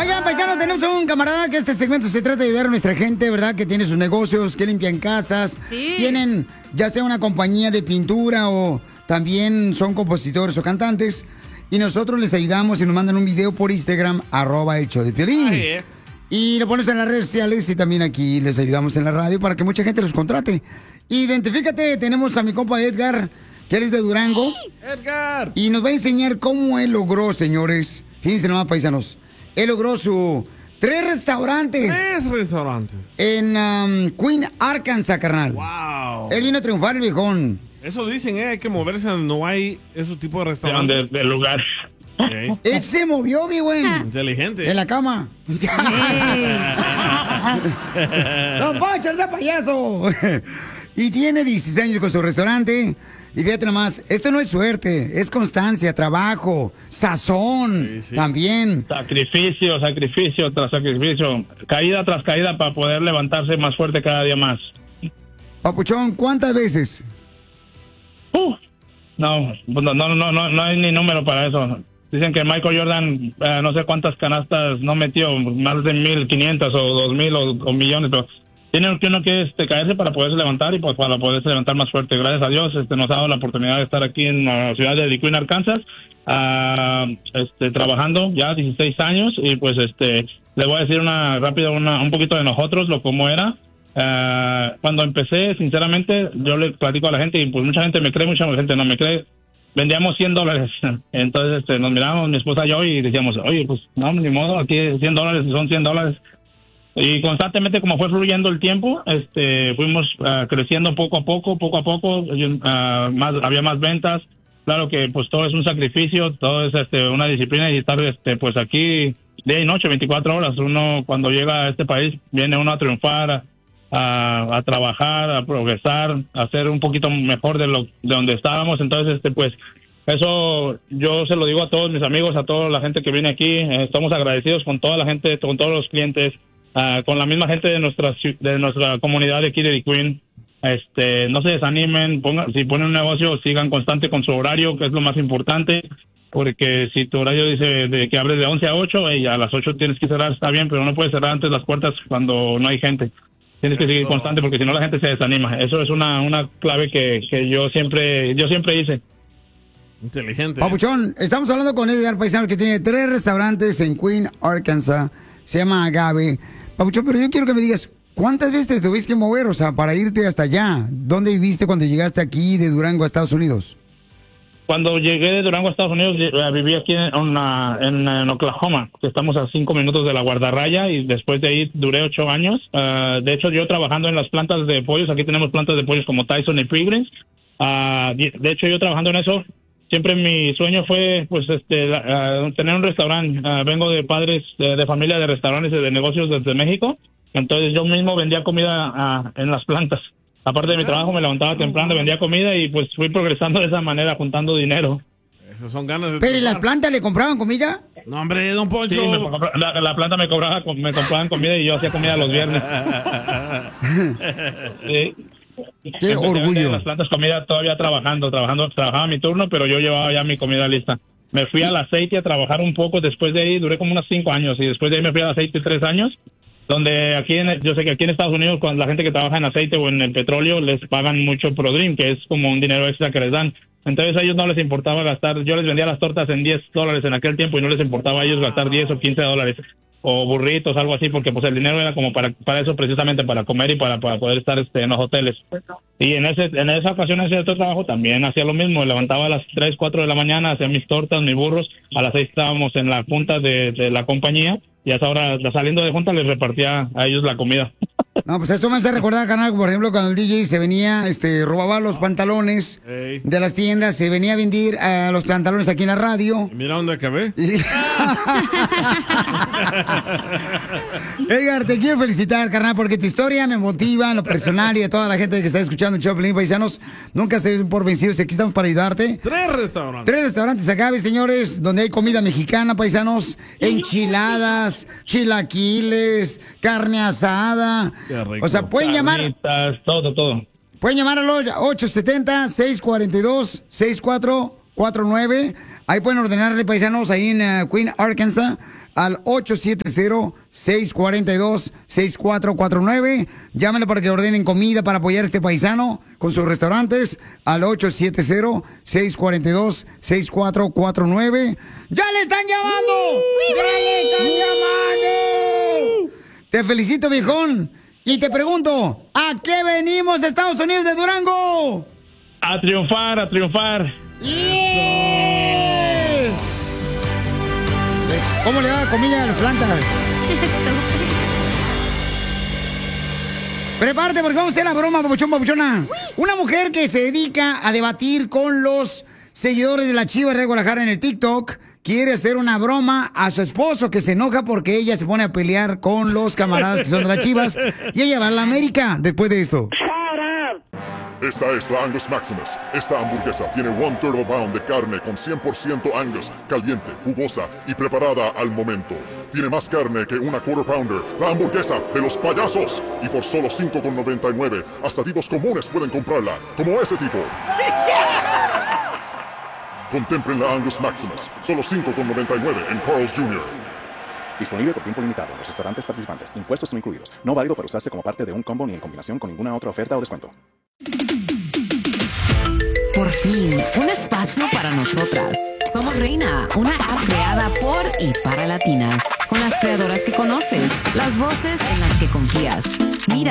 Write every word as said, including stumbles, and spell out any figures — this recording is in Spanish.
Oigan, paisanos, tenemos un camarada que este segmento se trata de ayudar a nuestra gente, ¿verdad? Que tiene sus negocios, que limpian casas. Sí. Tienen ya sea una compañía de pintura o también son compositores o cantantes. Y nosotros les ayudamos y nos mandan un video por Instagram, arroba el show de Piolín. Ay, eh. Y lo pones en las redes sociales y también aquí les ayudamos en la radio para que mucha gente los contrate. Identifícate, tenemos a mi compa Edgar, que él es de Durango. Edgar. Y nos va a enseñar cómo él logró, señores. Fíjense nomás, paisanos. Él logró su tres restaurantes. Tres restaurantes. En um, Queen, Arkansas, carnal. Wow. Él vino a triunfar, el viejón. Eso dicen, eh, hay que moverse donde no hay esos tipos de De, restaurantes. del lugar. Okay. Él se movió, mi güey. Inteligente. En la cama. ¡Don Poncho, ese payaso! Y tiene dieciséis años con su restaurante. Y fíjate nomás, esto no es suerte, es constancia, trabajo, sazón, Sí, sí. también. Sacrificio, sacrificio tras sacrificio. Caída tras caída para poder levantarse más fuerte cada día más. Papuchón, ¿cuántas veces? Uh, no, pues no, no, no, no, no hay ni número para eso. Dicen que Michael Jordan, eh, no sé cuántas canastas no metió, más de mil quinientas o dos mil o, o millones, pero tiene que uno que este, caerse para poderse levantar y pues para poderse levantar más fuerte. Gracias a Dios este, nos ha dado la oportunidad de estar aquí en la ciudad de Queen, Arkansas, uh, este, trabajando ya dieciséis años y pues este le voy a decir una rápida, una, un poquito de nosotros, lo cómo era. Uh, cuando empecé, sinceramente, yo le platico a la gente y pues mucha gente me cree, mucha gente no me cree. Vendíamos cien dólares. Entonces este, nos miramos, mi esposa y yo, y decíamos, oye, pues no, ni modo, aquí cien dólares son cien dólares. Y constantemente, como fue fluyendo el tiempo, este, fuimos uh, creciendo poco a poco, poco a poco, uh, más, había más ventas. Claro que pues todo es un sacrificio, todo es este, una disciplina y estar este, pues aquí día y noche, veinticuatro horas. Uno cuando llega a este país viene uno a triunfar, a, a, a trabajar, a progresar, a ser un poquito mejor de lo de donde estábamos. Entonces, este, pues eso yo se lo digo a todos mis amigos, a toda la gente que viene aquí. Eh, estamos agradecidos con toda la gente, con todos los clientes. Uh, con la misma gente de nuestra de nuestra comunidad de aquí de Queen. Este, no se desanimen, pongan, si ponen un negocio, sigan constante con su horario, que es lo más importante, porque si tu horario dice de que abres de once a ocho, y a las ocho tienes que cerrar, está bien, pero no puedes cerrar antes las puertas cuando no hay gente. Tienes que Eso. seguir constante, porque si no la gente se desanima. Eso es una una clave que, que yo siempre yo siempre hice. Inteligente. Papuchón, estamos hablando con Edgar Paisano, que tiene tres restaurantes en Queen, Arkansas. Se llama Agave. Papuchón, pero yo quiero que me digas, ¿cuántas veces te tuviste que mover, o sea, para irte hasta allá? ¿Dónde viviste cuando llegaste aquí de Durango a Estados Unidos? Cuando llegué de Durango a Estados Unidos, eh, viví aquí en, una, en, en Oklahoma, que estamos a cinco minutos de la guardarraya, y después de ahí duré ocho años. Uh, de hecho, yo trabajando en las plantas de pollos, aquí tenemos plantas de pollos como Tyson y Pilgrims. Uh, de hecho, yo trabajando en eso, siempre mi sueño fue, pues, este, uh, tener un restaurante. Uh, vengo de padres de, de familia de restaurantes y de negocios desde México. Entonces, yo mismo vendía comida uh, en las plantas. Aparte de mi trabajo, me levantaba temprano, vendía comida y, pues, fui progresando de esa manera, juntando dinero. Esas son ganas de ¿Pero en las triunfar. plantas le compraban comida? No, hombre, don Poncho. Sí, me compra- la, la planta me cobraba, me compraban comida y yo hacía comida los viernes. Sí. ¡Qué Empecé a vender orgullo! en las plantas comida todavía trabajando, trabajando, trabajaba mi turno, pero yo llevaba ya mi comida lista. Me fui al aceite a trabajar un poco, después de ahí duré como unos cinco años y después de ahí me fui al aceite tres años, donde aquí, en, yo sé que aquí en Estados Unidos, cuando la gente que trabaja en aceite o en el petróleo, les pagan mucho ProDream, que es como un dinero extra que les dan. Entonces a ellos no les importaba gastar, yo les vendía las tortas en diez dólares en aquel tiempo y no les importaba a ellos gastar diez o quince dólares. O burritos, algo así, porque pues el dinero era como para para eso, precisamente para comer y para, para poder estar este, en los hoteles. Y en ese en esa ocasión, ese otro trabajo también hacía lo mismo, levantaba a las tres, cuatro de la mañana, hacía mis tortas, mis burros, a las seis estábamos en la junta de, de la compañía y a esa hora, saliendo de junta, les repartía a ellos la comida. No, pues eso me hace recordar, canal, por ejemplo, cuando el D J se venía, este, robaba los pantalones Ey. de las tiendas, se venía a vender a los pantalones aquí en la radio. Mira dónde acabé. Edgar, te quiero felicitar, carnal, porque tu historia me motiva en lo personal y a toda la gente que está escuchando el show de Piolín, paisanos. Nunca se den por vencidos, aquí estamos para ayudarte. Tres restaurantes. Tres restaurantes Agave, señores, donde hay comida mexicana, paisanos, enchiladas, chilaquiles, carne asada. Qué rico. O sea, pueden llamar, Carnitas, todo, todo. pueden llamar a los ocho siete cero, seis cuatro dos, seis cuatro cuatro nueve. Ahí pueden ordenarle, paisanos, ahí en uh, Queen, Arkansas, al ocho siete cero, seis cuatro dos, seis cuatro cuatro nueve. Llámenle para que ordenen comida para apoyar a este paisano con sus restaurantes al ocho siete cero, seis cuatro dos, seis cuatro cuatro nueve. ¡Ya le están llamando! ¡Ya le están llamando! Te felicito, viejón. Y te pregunto, ¿a qué venimos, Estados Unidos de Durango? A triunfar, a triunfar. Yes. ¿Cómo le va la comida a las plantas? Prepárate porque vamos a hacer la broma, papuchón, papuchona. Una mujer que se dedica a debatir con los seguidores de la Chivas de Guadalajara en el TikTok quiere hacer una broma a su esposo que se enoja porque ella se pone a pelear con los camaradas que son de las Chivas y ella va a la América después de esto. Esta es la Angus Maximus. Esta hamburguesa tiene one turtle pound de carne con cien por ciento Angus, caliente, jugosa y preparada al momento. Tiene más carne que una quarter pounder, la hamburguesa de los payasos. Y por solo cinco con noventa y nueve, hasta tipos comunes pueden comprarla, como ese tipo. Contemplen la Angus Maximus, solo cinco con noventa y nueve en Carl's junior Disponible por tiempo limitado en los restaurantes participantes. Impuestos no incluidos. No válido para usarse como parte de un combo ni en combinación con ninguna otra oferta o descuento. Por fin, un espacio para nosotras. Somos Reina, una app creada por y para latinas. Con las creadoras que conoces, las voces en las que confías. Mira